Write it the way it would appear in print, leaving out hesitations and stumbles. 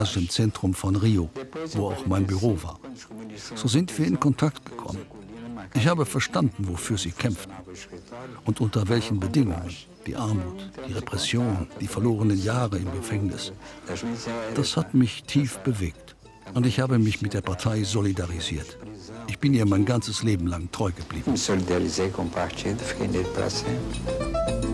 im Zentrum von Rio, wo auch mein Büro war. So sind wir in Kontakt gekommen. Ich habe verstanden, wofür sie kämpften und unter welchen Bedingungen. Die Armut, die Repression, die verlorenen Jahre im Gefängnis. Das hat mich tief bewegt. Und ich habe mich mit der Partei solidarisiert. Ich bin ihr mein ganzes Leben lang treu geblieben.